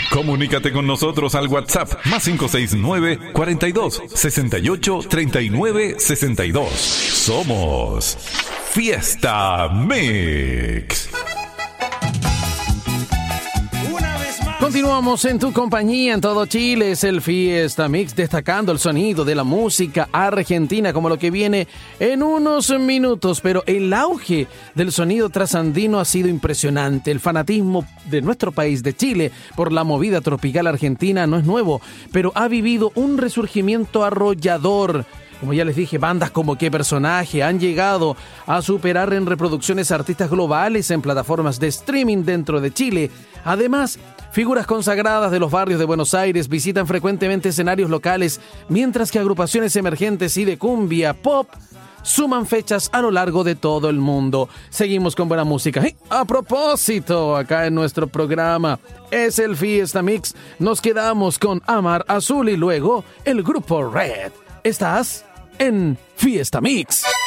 Comunícate con nosotros al WhatsApp más 569 42 68 39 62. Somos Fiesta Mix. Continuamos en tu compañía en todo Chile. Es el Fiesta Mix, destacando el sonido de la música argentina como lo que viene en unos minutos. Pero el auge del sonido trasandino ha sido impresionante. El fanatismo de nuestro país, de Chile, por la movida tropical argentina no es nuevo, pero ha vivido un resurgimiento arrollador. Como ya les dije, bandas como Qué Personaje han llegado a superar en reproducciones artistas globales en plataformas de streaming dentro de Chile. Además, figuras consagradas de los barrios de Buenos Aires visitan frecuentemente escenarios locales, mientras que agrupaciones emergentes y de cumbia pop suman fechas a lo largo de todo el mundo. Seguimos con buena música. A propósito, acá en nuestro programa es el Fiesta Mix. Nos quedamos con Amar Azul y luego el grupo Red. Estás en Fiesta Mix.